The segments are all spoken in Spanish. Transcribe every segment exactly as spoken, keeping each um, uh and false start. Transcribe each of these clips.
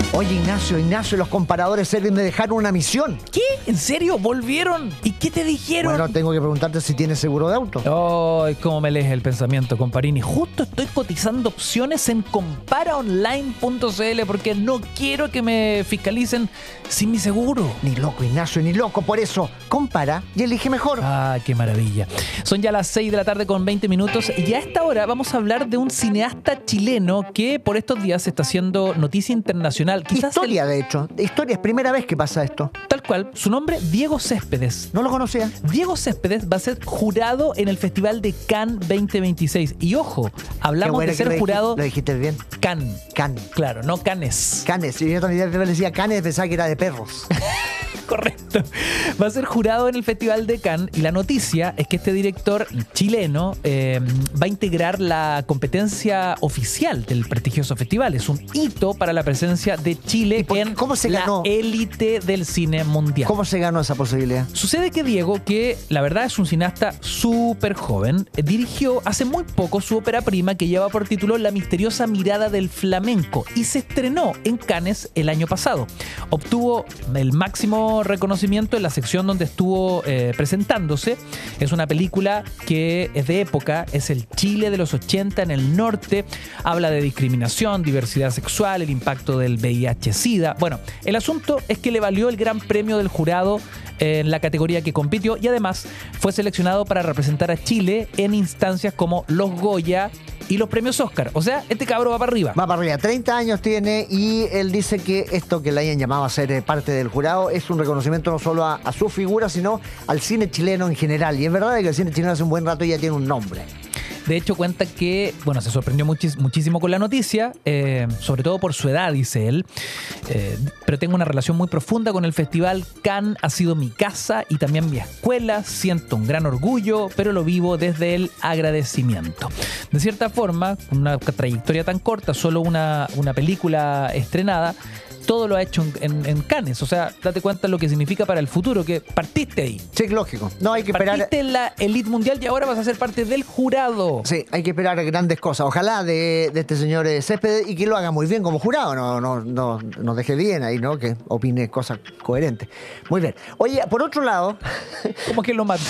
Oye, Ignacio, Ignacio, los comparadores serios me dejaron una misión. ¿Qué? ¿En serio? ¿Volvieron? ¿Y qué te dijeron? Bueno, tengo que preguntarte si tienes seguro de auto. Ay, cómo me lees el pensamiento, comparini. Justo estoy cotizando opciones en compara online punto c l porque no quiero que me fiscalicen sin mi seguro. Ni loco, Ignacio, ni loco. Por eso, compara y elige mejor. Ah, qué maravilla. Son ya las seis de la tarde con veinte minutos y a esta hora vamos a hablar de un cineasta chileno que por estos días está haciendo noticia internacional. Quizás Historia, el... de hecho. Historia, es primera vez que pasa esto. Tal cual. Su nombre, Diego Céspedes. No lo conocía. Diego Céspedes va a ser jurado en el Festival de Cannes veinte veintiséis. Y ojo, hablamos de ser lo jurado... Lo dijiste bien. Cannes. Cannes. Claro, no Cannes. Cannes. Si yo también le decía Cannes, pensaba que era de perros. Correcto. Va a ser jurado en el Festival de Cannes y la noticia es que este director chileno eh, va a integrar la competencia oficial del prestigioso festival. Es un hito para la presencia de Chile en ¿Cómo se la ganó? élite del cine mundial. ¿Cómo se ganó esa posibilidad? Sucede que Diego, que la verdad es un cineasta súper joven, eh, dirigió hace muy poco su ópera prima que lleva por título La misteriosa mirada del flamenco y se estrenó en Cannes el año pasado. Obtuvo el máximo reconocimiento en la sección donde estuvo eh, presentándose. Es una película que es de época, es el Chile de los ochenta en el norte, habla de discriminación, diversidad sexual, el impacto del V I H-Sida. Bueno, el asunto es que le valió el gran premio del jurado en la categoría que compitió y además fue seleccionado para representar a Chile en instancias como los Goya y los premios Oscar. O sea, este cabro va para arriba. Va para arriba. treinta años tiene y él dice que esto que le hayan llamado a ser parte del jurado es un reconocimiento no solo a, a su figura, sino al cine chileno en general. Y es verdad que el cine chileno hace un buen rato y ya tiene un nombre. De hecho, cuenta que, bueno, se sorprendió muchis, muchísimo con la noticia, eh, sobre todo por su edad, dice él. Eh, pero tengo una relación muy profunda con el festival. Cannes ha sido mi casa y también mi escuela. Siento un gran orgullo, pero lo vivo desde el agradecimiento. De cierta forma, una trayectoria tan corta, solo una, una película estrenada, todo lo ha hecho en, en, en Cannes. O sea, date cuenta lo que significa para el futuro, que partiste ahí. Sí, lógico. No hay que esperar. Partiste en la elite mundial y ahora vas a ser parte del jurado. Sí, hay que esperar grandes cosas. Ojalá de, de este señor eh, Céspedes y que lo haga muy bien como jurado. No, no, no, nos deje bien ahí, ¿no? Que opine cosas coherentes. Muy bien. Oye, por otro lado. ¿Cómo que lo mató?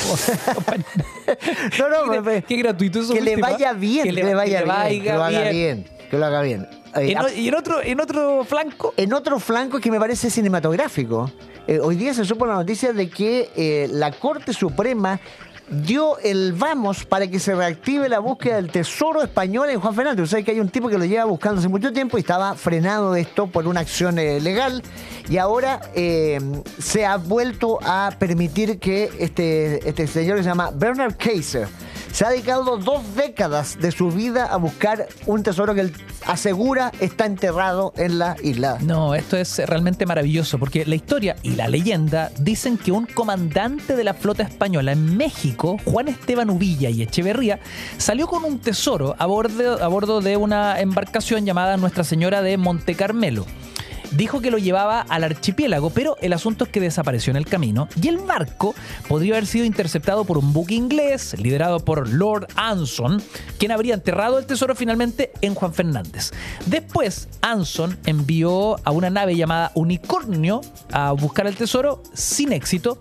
no, no, qué, me, qué gratuito eso. Que le última. vaya bien, que le, que le vaya, que le vaya bien, que lo haga bien. bien, que lo haga bien. Eh, ¿En, ¿Y en otro, en otro flanco? En otro flanco que me parece cinematográfico. Eh, hoy día se supo la noticia de que eh, la Corte Suprema dio el vamos para que se reactive la búsqueda del tesoro español en Juan Fernández. O sea, que hay un tipo que lo lleva buscando hace mucho tiempo y estaba frenado esto por una acción eh, legal y ahora eh, se ha vuelto a permitir que este, este señor que se llama Bernard Kaiser se ha dedicado dos décadas de su vida a buscar un tesoro que él asegura está enterrado en la isla. No, esto es realmente maravilloso porque la historia y la leyenda dicen que un comandante de la flota española en México, Juan Esteban Uvilla y Echeverría, salió con un tesoro a bordo, a bordo de una embarcación llamada Nuestra Señora de Monte Carmelo. Dijo que lo llevaba al archipiélago, pero el asunto es que desapareció en el camino y el barco podría haber sido interceptado por un buque inglés liderado por Lord Anson, quien habría enterrado el tesoro finalmente en Juan Fernández. Después, Anson envió a una nave llamada Unicornio a buscar el tesoro sin éxito.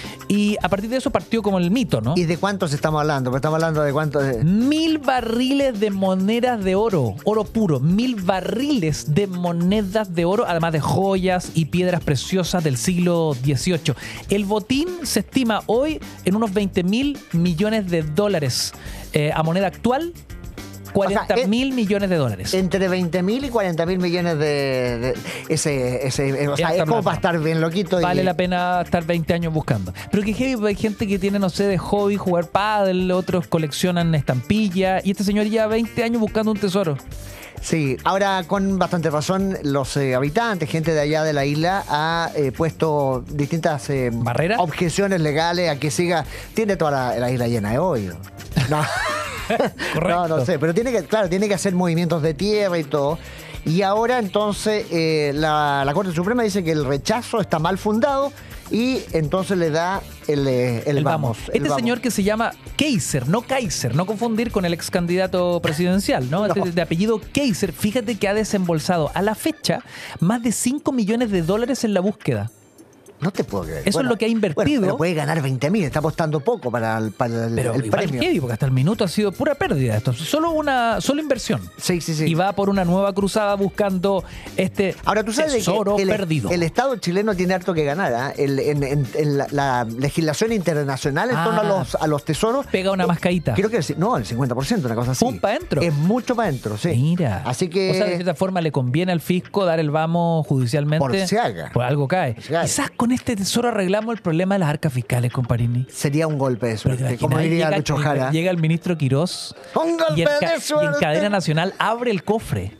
Y a partir de eso partió como el mito, ¿no? ¿Y de cuántos estamos hablando? Pues estamos hablando de cuántos... De... Mil barriles de monedas de oro, oro puro, mil barriles de monedas de oro, además de joyas y piedras preciosas del siglo dieciocho. El botín se estima hoy en unos veinte mil millones de dólares. Eh, a moneda actual, cuarenta mil o sea, millones de dólares. Entre veinte mil y cuarenta mil millones de... de ese, ese, o sea, es como para estar bien loquito. Vale y... la pena estar veinte años buscando. Pero que heavy, hay gente que tiene, no sé, de hobby, jugar pádel, otros coleccionan estampillas, y este señor lleva veinte años buscando un tesoro. Sí, ahora con bastante razón los eh, habitantes, gente de allá de la isla ha eh, puesto distintas eh, ¿barreras? Objeciones legales a que siga... Tiene toda la, la isla llena de hoyo. No. Correcto. No, no sé, pero tiene que, claro, tiene que hacer movimientos de tierra y todo. Y ahora entonces eh, la, la Corte Suprema dice que el rechazo está mal fundado y entonces le da el, el, el vamos. Este el vamos. señor que se llama Kaiser, no Kaiser, no confundir con el ex candidato presidencial, ¿no? No. De, de apellido Kaiser, fíjate que ha desembolsado a la fecha más de cinco millones de dólares en la búsqueda. No te puedo creer. Eso Bueno, es lo que ha invertido. Bueno, pero puede ganar veinte mil, está apostando poco para el, para el, Pero el igual premio. heavy, porque hasta el minuto ha sido pura pérdida. Esto es solo una solo inversión. Sí, sí, sí. Y va por una nueva cruzada buscando este Ahora, tú sabes de tesoro que el, perdido. el Estado chileno tiene harto que ganar. ¿eh? El, en, en, en la, la legislación internacional en Ah. torno a los, a los tesoros. Pega una eh, mascadita. Creo que el, no, el cincuenta por ciento, una cosa así. Pum, pa' dentro. Es mucho para adentro, sí. Mira. Así que. O sea, de cierta forma le conviene al fisco dar el vamos judicialmente. Por si haga. Por algo cae. Por si haga. Quizás con este tesoro arreglamos el problema de las arcas fiscales, comparini. Sería un golpe de Pero te suerte. imaginas, Como diría llega, Lucho Jara. llega el ministro Quirós Un golpe y en, ca- de y suerte. en cadena nacional abre el cofre.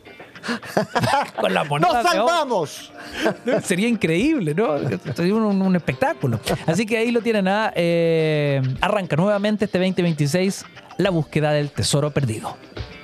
Con la moneda ¡Nos de oro. salvamos! Sería increíble, ¿no? Sería un, un espectáculo. Así que ahí lo tienen. ¿ah? Eh, arranca nuevamente este veinte veintiséis la búsqueda del tesoro perdido.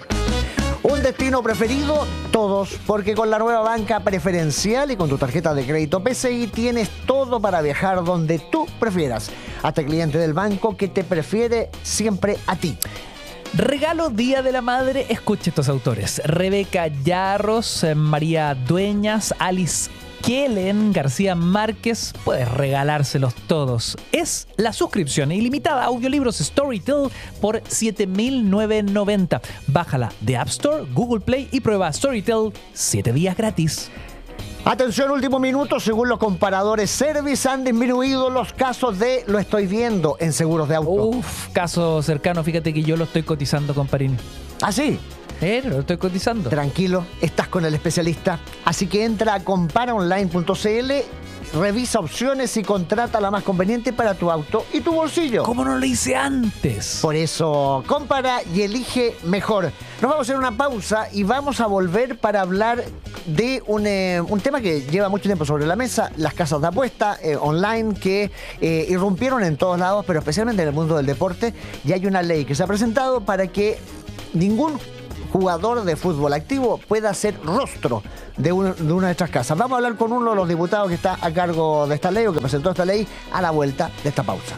Un destino preferido, todos, porque con la nueva banca preferencial y con tu tarjeta de crédito P C I tienes todo para viajar donde tú prefieras. Hasta cliente del banco que te prefiere siempre a ti. Regalo Día de la Madre, escuche estos autores. Rebeca Yarros, eh, María Dueñas, Alice Kellen, García Márquez, puedes regalárselos todos. Es la suscripción ilimitada a audiolibros Storytel por siete mil novecientos noventa. Bájala de App Store, Google Play y prueba Storytel siete días gratis. Atención, último minuto. Según los comparadores Service, han disminuido los casos de lo estoy viendo en seguros de auto. Uf, caso cercano, fíjate que yo lo estoy cotizando, comparini. ¿Ah, sí? Eh, lo estoy cotizando. Tranquilo, estás con el especialista. Así que entra a compara online punto c l, revisa opciones y contrata la más conveniente para tu auto y tu bolsillo. ¿Cómo no lo hice antes? Por eso, compara y elige mejor. Nos vamos a hacer una pausa y vamos a volver para hablar de un, eh, un tema que lleva mucho tiempo sobre la mesa, las casas de apuesta eh, online que eh, irrumpieron en todos lados, pero especialmente en el mundo del deporte. Y hay una ley que se ha presentado para que ningún jugador de fútbol activo pueda ser rostro de, un, de una de estas casas. Vamos a hablar con uno de los diputados que está a cargo de esta ley o que presentó esta ley a la vuelta de esta pausa.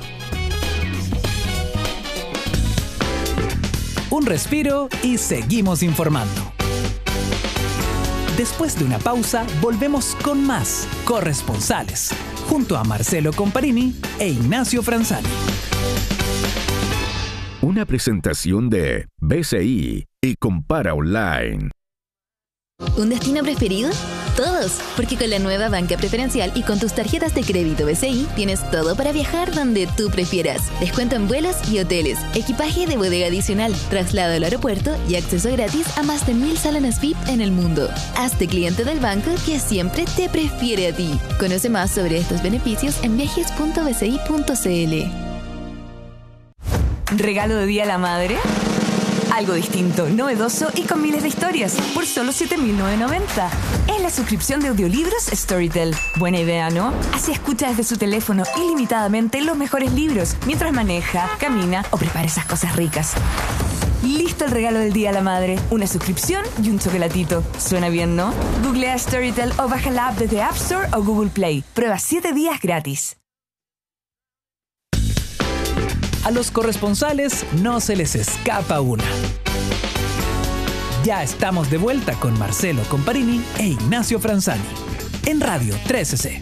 Un respiro y seguimos informando. Después de una pausa, volvemos con más Corresponsales, junto a Marcelo Comparini e Ignacio Franzani. Una presentación de B C I y Compara Online. ¿Un destino preferido? Todos, porque con la nueva banca preferencial y con tus tarjetas de crédito B C I tienes todo para viajar donde tú prefieras. Descuento en vuelos y hoteles, equipaje de bodega adicional, traslado al aeropuerto y acceso gratis a más de mil salones V I P en el mundo. Hazte cliente del banco que siempre te prefiere a ti. Conoce más sobre estos beneficios en viajes punto b c i punto c l. ¿Regalo de Día a la Madre? Algo distinto, novedoso y con miles de historias, por solo siete mil novecientos noventa. Es la suscripción de audiolibros Storytel. Buena idea, ¿no? Así escucha desde su teléfono ilimitadamente los mejores libros, mientras maneja, camina o prepara esas cosas ricas. Listo el regalo del Día a la Madre. Una suscripción y un chocolatito. Suena bien, ¿no? Googlea Storytel o baja la app desde App Store o Google Play. Prueba siete días gratis. A los corresponsales no se les escapa una. Ya estamos de vuelta con Marcelo Comparini e Ignacio Franzani en Radio trece C.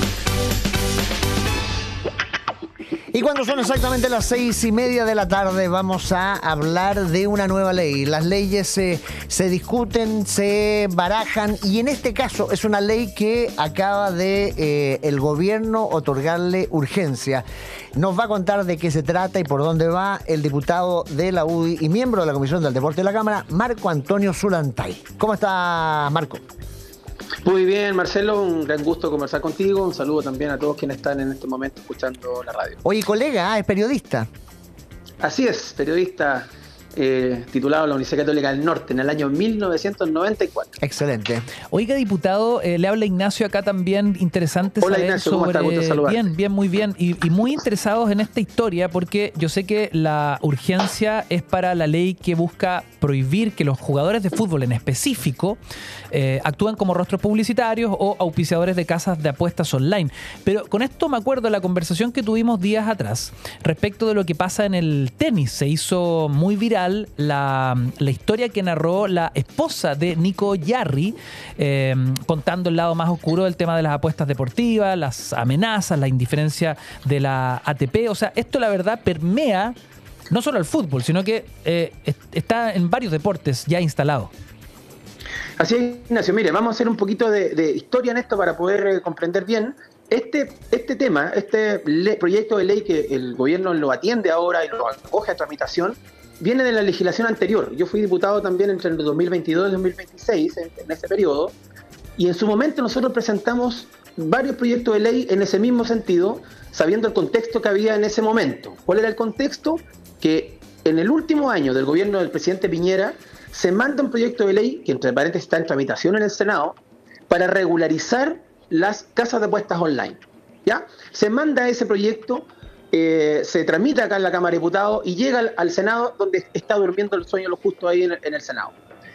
Y cuando son exactamente las seis y media de la tarde vamos a hablar de una nueva ley. Las leyes se, se discuten, se barajan y en este caso es una ley que acaba de eh, el gobierno otorgarle urgencia. Nos va a contar de qué se trata y por dónde va el diputado de la U D I y miembro de la Comisión del Deporte de la Cámara, Marco Antonio Zulantay. ¿Cómo está, Marco? Muy bien, Marcelo, un gran gusto conversar contigo. Un saludo también a todos quienes están en este momento escuchando la radio. Oye, colega, ah, es periodista. Así es, periodista eh, titulado La Universidad Católica del Norte, en el año mil novecientos noventa y cuatro. Excelente. Oiga, diputado, eh, le habla Ignacio acá también, interesante Hola, saber Ignacio, ¿cómo sobre... está? Gusto saludarte. Bien, bien, muy bien, y, y muy interesados en esta historia porque yo sé que la urgencia es para la ley que busca prohibir que los jugadores de fútbol en específico eh, actúen como rostros publicitarios o auspiciadores de casas de apuestas online. Pero con esto me acuerdo de la conversación que tuvimos días atrás respecto de lo que pasa en el tenis. Se hizo muy viral la, la historia que narró la esposa de Nico Yarri, eh, contando el lado más oscuro del tema de las apuestas deportivas, las amenazas, la indiferencia de la A T P. O sea, esto la verdad permea no solo al fútbol, sino que eh, está en varios deportes ya instalado. Así es, Ignacio. Mire, vamos a hacer un poquito de, de historia en esto para poder eh, comprender bien. Este, este tema, este le, proyecto de ley que el gobierno lo atiende ahora y lo acoge a tramitación, viene de la legislación anterior. Yo fui diputado también entre el dos mil veintidós y dos mil veintiséis, en, en ese periodo, y en su momento nosotros presentamos varios proyectos de ley en ese mismo sentido, sabiendo el contexto que había en ese momento. ¿Cuál era el contexto? Que en el último año del gobierno del presidente Piñera se manda un proyecto de ley, que entre paréntesis está en tramitación en el Senado, para regularizar las casas de apuestas online. ¿Ya? Se manda ese proyecto, eh, se tramita acá en la Cámara de Diputados y llega al, al Senado, donde está durmiendo el sueño lo justo ahí en el, en el Senado.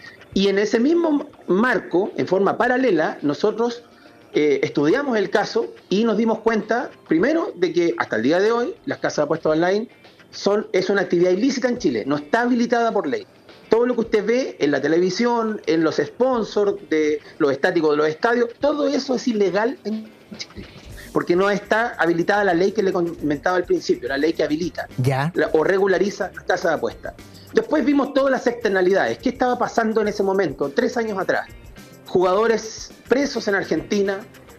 Y en ese mismo marco, en forma paralela, nosotros eh, estudiamos el caso y nos dimos cuenta, primero, de que hasta el día de hoy las casas de apuestas online son, es una actividad ilícita en Chile, no está habilitada por ley. Todo lo que usted ve en la televisión, en los sponsors de los estáticos de los estadios, todo eso es ilegal en Chile, porque no está habilitada la ley que le comentaba al principio, la ley que habilita ya. la, o regulariza las casas de apuestas. Después vimos todas las externalidades. ¿Qué estaba pasando en ese momento, tres años atrás? Jugadores presos en Argentina,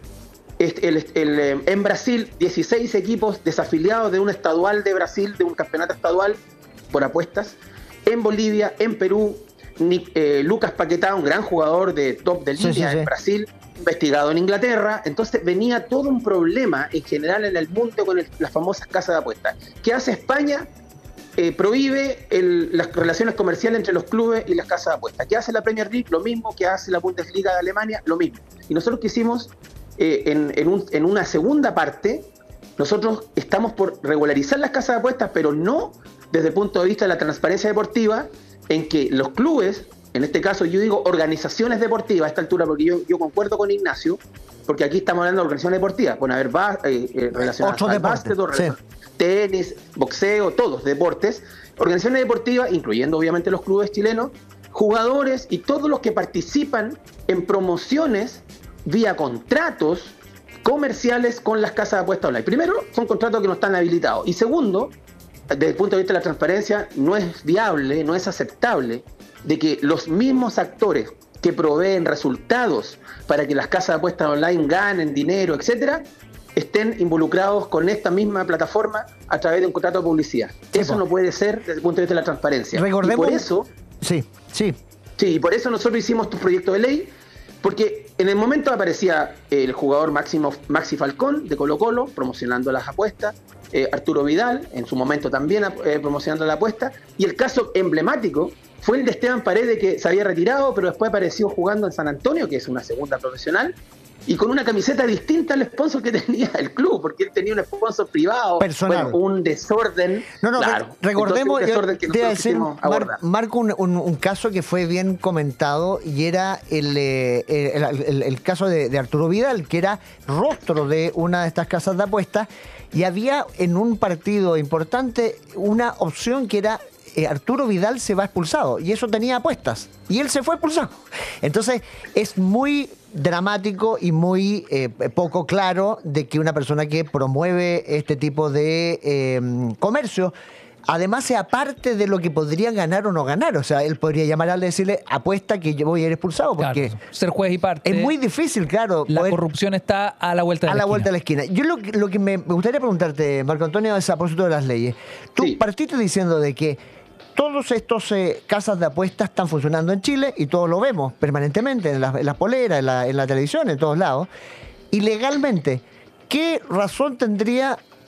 el, el, el, en Brasil, dieciséis equipos desafiliados de un estadual de Brasil, de un campeonato estadual por apuestas. En Bolivia, en Perú, Nick, eh, Lucas Paquetá, un gran jugador de top de línea sí, sí, sí. en Brasil, investigado en Inglaterra. Entonces venía todo un problema en general en el mundo con el, las famosas casas de apuestas. ¿Qué hace España? Eh, prohíbe el, las relaciones comerciales entre los clubes y las casas de apuestas. ¿Qué hace la Premier League? Lo mismo. ¿Qué hace la Bundesliga de Alemania? Lo mismo. Y nosotros quisimos, eh, en, en, un, en una segunda parte, nosotros estamos por regularizar las casas de apuestas, pero no desde el punto de vista de la transparencia deportiva, en que los clubes, en este caso yo digo organizaciones deportivas a esta altura, porque yo, yo concuerdo con Ignacio, porque aquí estamos hablando de organizaciones deportivas, pueden haber ba- eh, eh, relacionadas al básquet, sí. tenis, boxeo, todos deportes, organizaciones deportivas, incluyendo obviamente los clubes chilenos, jugadores y todos los que participan en promociones vía contratos comerciales con las casas de apuestas online. Primero, son contratos que no están habilitados. Y segundo, desde el punto de vista de la transparencia, no es viable, no es aceptable de que los mismos actores que proveen resultados para que las casas de apuestas online ganen dinero, etcétera, estén involucrados con esta misma plataforma a través de un contrato de publicidad. Sí, eso no puede ser desde el punto de vista de la transparencia. Recordemos. Y por eso, sí, sí. Sí, y por eso nosotros hicimos tu proyecto de ley, porque en el momento aparecía el jugador Máximo, Maxi Falcón de Colo Colo promocionando las apuestas, eh, Arturo Vidal en su momento también eh, promocionando la apuesta, y el caso emblemático fue el de Esteban Paredes, que se había retirado, pero después apareció jugando en San Antonio, que es una segunda profesional, y con una camiseta distinta al sponsor que tenía el club, porque él tenía un sponsor privado, personal. Bueno, un desorden. No, no, claro. recordemos, Entonces, un desorden que te iba a decir, Mar, Marco, un, un, un caso que fue bien comentado, y era el, el, el, el, el caso de, de Arturo Vidal, que era rostro de una de estas casas de apuestas, y había en un partido importante una opción que era eh, Arturo Vidal se va expulsado, y eso tenía apuestas, y él se fue expulsado. Entonces es muy dramático y muy eh, poco claro de que una persona que promueve este tipo de eh, comercio además sea parte de lo que podrían ganar o no ganar. O sea, él podría llamarle y decirle, apuesta que yo voy a ir expulsado, porque claro, ser juez y parte. Es muy difícil, claro. La poder, corrupción está a la vuelta de a la, la esquina. vuelta de la esquina. Yo lo, lo que me gustaría preguntarte, Marco Antonio, es a propósito de las leyes. Tú sí. partiste diciendo de que todos estos eh, casas de apuestas están funcionando en Chile y todos lo vemos permanentemente en las, en las poleras, en la, en la televisión, en todos lados. Y legalmente, ¿qué razón tendría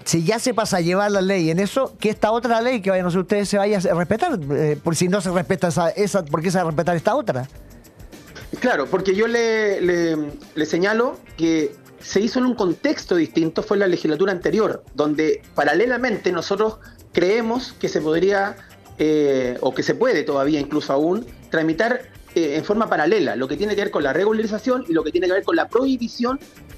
si ya se pasa a llevar la ley en eso, que esta otra ley que vayan a hacer ustedes se vaya a respetar, eh, por si no se respeta esa, esa, ¿por qué se va a respetar esta otra? Claro, porque yo le, le, le señalo que se hizo en un contexto distinto, fue la legislatura anterior, donde paralelamente nosotros creemos que se podría, eh, o que se puede todavía incluso aún, tramitar eh, en forma paralela lo que tiene que ver con la regularización y lo que tiene que ver con la prohibición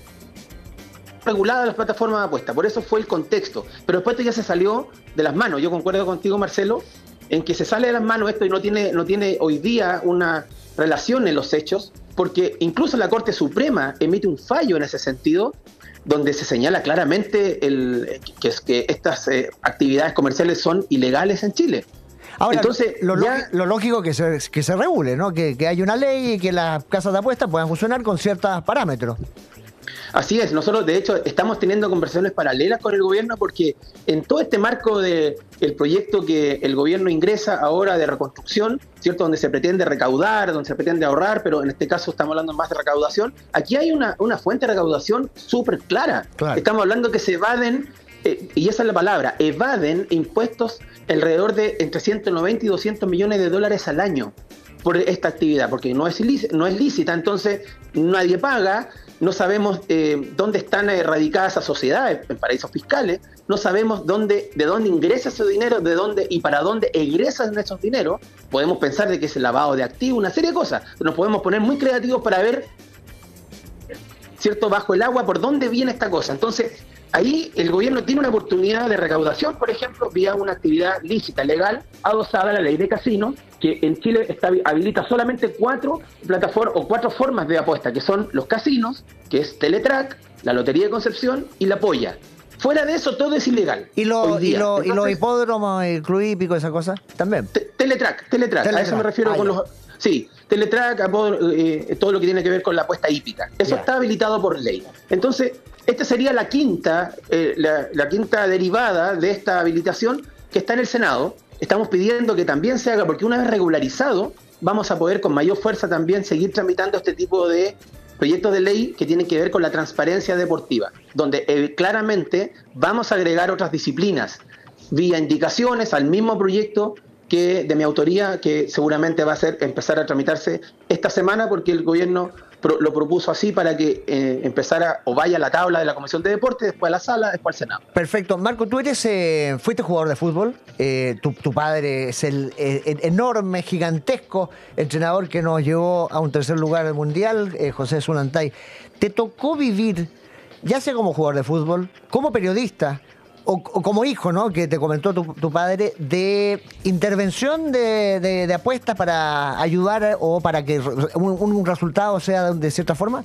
regulada de las plataformas de apuesta. Por eso fue el contexto. Pero después esto ya se salió de las manos. Yo concuerdo contigo, Marcelo, en que se sale de las manos esto y no tiene, no tiene hoy día una relación en los hechos, porque incluso la Corte Suprema emite un fallo en ese sentido, donde se señala claramente el, que, que estas eh, actividades comerciales son ilegales en Chile. Ahora, entonces, lo, ya... lo lógico que se, que se regule, ¿no? Que, que haya una ley y que las casas de apuestas puedan funcionar con ciertos parámetros. Así es, nosotros de hecho estamos teniendo conversaciones paralelas con el gobierno porque en todo este marco del proyecto que el gobierno ingresa ahora de reconstrucción, ¿cierto? Donde se pretende recaudar, donde se pretende ahorrar, pero en este caso estamos hablando más de recaudación, aquí hay una, una fuente de recaudación súper clara. Claro. Estamos hablando que se evaden, eh, y esa es la palabra, evaden impuestos alrededor de entre ciento noventa y doscientos millones de dólares al año por esta actividad, porque no es ilícita, no es lícita, entonces nadie paga. No sabemos eh, dónde están erradicadas esas sociedades, en paraísos fiscales, no sabemos dónde, de dónde ingresa ese dinero, de dónde y para dónde egresan esos dineros. Podemos pensar de que es el lavado de activos, una serie de cosas. Nos podemos poner muy creativos para ver, ¿cierto?, bajo el agua por dónde viene esta cosa. Entonces, ahí el gobierno tiene una oportunidad de recaudación, por ejemplo, vía una actividad lícita, legal, adosada a la ley de casino, que en Chile está, habilita solamente cuatro plataformas o cuatro formas de apuesta, que son los casinos, que es Teletrack, la Lotería de Concepción y la Polla. Fuera de eso, todo es ilegal. ¿Y, lo, y, lo, Entonces, ¿y los hipódromos, el club hípico, esa cosa? También. Te, teletrack, teletrack, teletrack, a eso me refiero ah, con ya. los... Sí, Teletrack, eh, todo lo que tiene que ver con la apuesta hípica. Eso yeah. está habilitado por ley. Entonces, esta sería la quinta, eh, la, la quinta derivada de esta habilitación que está en el Senado. Estamos pidiendo que también se haga, porque una vez regularizado, vamos a poder con mayor fuerza también seguir tramitando este tipo de proyectos de ley que tienen que ver con la transparencia deportiva, donde eh, claramente vamos a agregar otras disciplinas, vía indicaciones al mismo proyecto que de mi autoría, que seguramente va a ser empezar a tramitarse esta semana, porque el gobierno pro, lo propuso así para que eh, empezara o vaya a la tabla de la Comisión de Deportes, después a la sala, después al Senado. Perfecto. Marco, tú eres, eh, fuiste jugador de fútbol, eh, tu, tu padre es el, eh, el enorme, gigantesco entrenador que nos llevó a un tercer lugar del Mundial, eh, José Zulantay. ¿Te tocó vivir, ya sea como jugador de fútbol, como periodista, O, o como hijo, ¿no?, que te comentó tu, tu padre, de intervención de, de, de apuestas para ayudar o para que un, un resultado sea de cierta forma?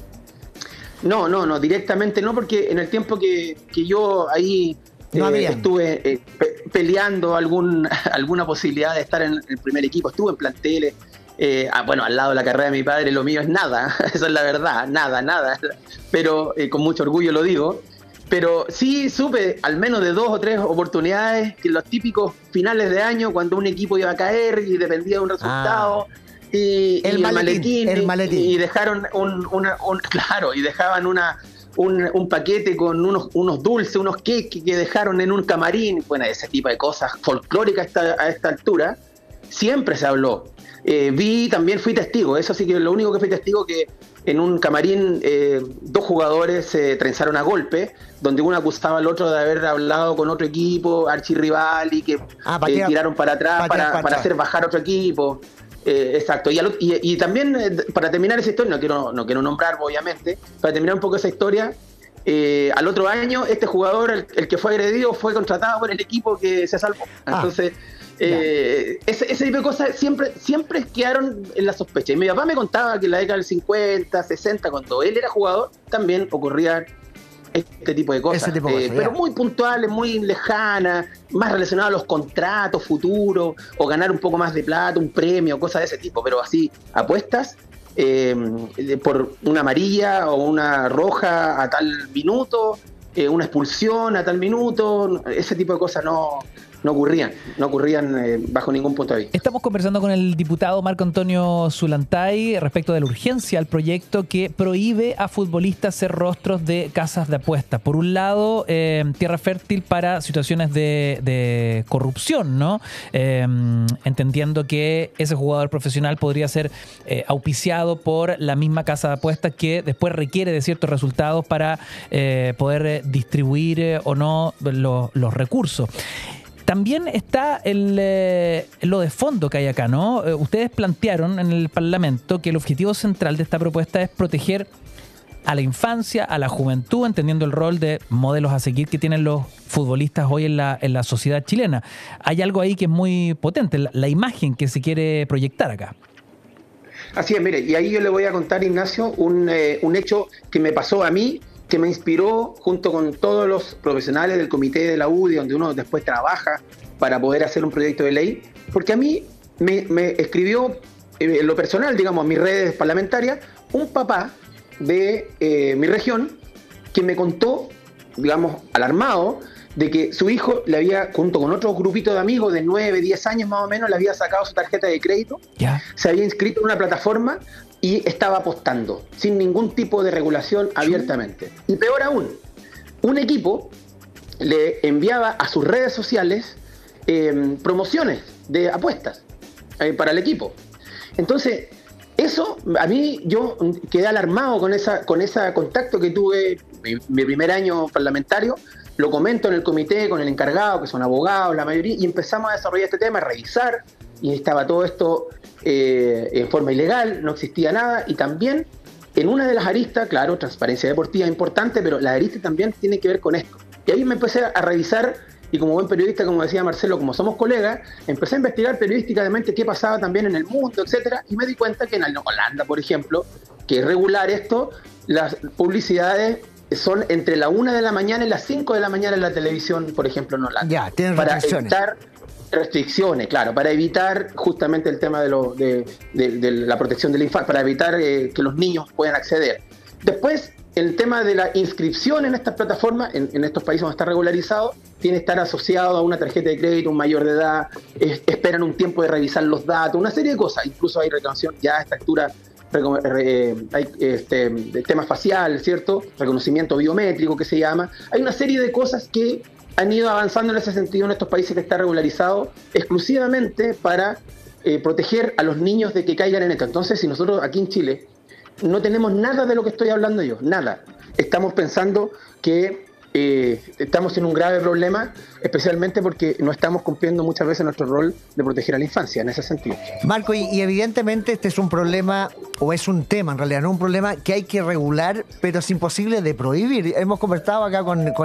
No, no, no, directamente no, porque en el tiempo que, que yo ahí no eh, estuve eh, pe peleando algún, alguna posibilidad de estar en el primer equipo, estuve en planteles, eh, ah, bueno, al lado de la carrera de mi padre, lo mío es nada, esa es la verdad, nada, nada, pero eh, con mucho orgullo lo digo. Pero sí supe al menos de dos o tres oportunidades que en los típicos finales de año, cuando un equipo iba a caer y dependía de un resultado, ah, y, el, y maletín, el maletín, el y, maletín. y dejaron un, una, un, claro, y dejaban una, un, un paquete con unos, unos dulces, unos queques que dejaron en un camarín, bueno, ese tipo de cosas folclóricas a esta, a esta altura, siempre se habló. Eh, vi, también fui testigo, eso sí que lo único que fui testigo que en un camarín eh, dos jugadores se trenzaron a golpe, donde uno acusaba al otro de haber hablado con otro equipo, archirrival, y que ah, eh, tiraron para atrás para, para, para hacer bajar otro equipo. Eh, exacto. Y, al, y, y también, eh, para terminar esa historia, no quiero, no quiero nombrar, obviamente, para terminar un poco esa historia, eh, al otro año, este jugador, el, el que fue agredido, fue contratado por el equipo que se salvó. Entonces... Ah. Eh, ese, ese tipo de cosas siempre, siempre quedaron en la sospecha. Y mi papá me contaba que en la década del cincuenta, sesenta, cuando él era jugador, también ocurría este tipo de cosas. Tipo de eh, cosas pero muy puntuales, muy lejanas, más relacionadas a los contratos futuros, o ganar un poco más de plata, un premio, cosas de ese tipo. Pero así, apuestas eh, por una amarilla o una roja a tal minuto, eh, una expulsión a tal minuto, ese tipo de cosas no... no ocurrían, no ocurrían eh, bajo ningún punto de vista. Estamos conversando con el diputado Marco Antonio Zulantay respecto de la urgencia al proyecto que prohíbe a futbolistas ser rostros de casas de apuestas. Por un lado, eh, tierra fértil para situaciones de, de corrupción, ¿no? Eh, entendiendo que ese jugador profesional podría ser eh, auspiciado por la misma casa de apuestas que después requiere de ciertos resultados para eh, poder eh, distribuir eh, o no lo, los recursos. También está el, eh, lo de fondo que hay acá, ¿no? Eh, ustedes plantearon en el Parlamento que el objetivo central de esta propuesta es proteger a la infancia, a la juventud, entendiendo el rol de modelos a seguir que tienen los futbolistas hoy en la, en la sociedad chilena. Hay algo ahí que es muy potente, la, la imagen que se quiere proyectar acá. Así es, mire, y ahí yo le voy a contar, Ignacio, un, eh, un hecho que me pasó a mí, que me inspiró junto con todos los profesionales del comité de la U D I, donde uno después trabaja para poder hacer un proyecto de ley, porque a mí me, me escribió, eh, en lo personal, digamos, en mis redes parlamentarias, un papá de eh, mi región que me contó, digamos, alarmado, de que su hijo le había, junto con otro grupito de amigos de nueve, diez años más o menos, le había sacado su tarjeta de crédito, ¿Ya? Se había inscrito en una plataforma y estaba apostando, sin ningún tipo de regulación abiertamente. Y peor aún, un equipo le enviaba a sus redes sociales eh, promociones de apuestas eh, para el equipo. Entonces, eso, a mí, yo quedé alarmado con esa, con ese contacto que tuve mi, mi primer año parlamentario. Lo comento en el comité con el encargado, que son abogados, la mayoría, y empezamos a desarrollar este tema, a revisar, y estaba todo esto eh, en forma ilegal, no existía nada, y también en una de las aristas, claro, transparencia deportiva es importante, pero la arista también tiene que ver con esto. Y ahí me empecé a revisar, y como buen periodista, como decía Marcelo, como somos colegas, empecé a investigar periodísticamente qué pasaba también en el mundo, etcétera, y me di cuenta que en Holanda, por ejemplo, que es regular esto, las publicidades son entre la una de la mañana y las cinco de la mañana en la televisión, por ejemplo, en Holanda. Ya, tienen para restricciones. evitar restricciones, claro, para evitar justamente el tema de, lo, de, de, de la protección de la infancia, para evitar eh, que los niños puedan acceder. Después, el tema de la inscripción en estas plataformas, en, en estos países donde está regularizado, tiene que estar asociado a una tarjeta de crédito, un mayor de edad, es, esperan un tiempo de revisar los datos, una serie de cosas. Incluso hay reclamación ya a esta altura. Eh, hay este, el tema facial, ¿cierto? Reconocimiento biométrico que se llama. Hay una serie de cosas que han ido avanzando en ese sentido en estos países que está regularizado exclusivamente para eh, proteger a los niños de que caigan en esto. Entonces, si nosotros aquí en Chile no tenemos nada de lo que estoy hablando yo, nada, estamos pensando que eh, estamos en un grave problema, especialmente porque no estamos cumpliendo muchas veces nuestro rol de proteger a la infancia en ese sentido. Marco, y, y evidentemente este es un problema, o es un tema en realidad, no un problema que hay que regular, pero es imposible de prohibir. Hemos conversado acá con, con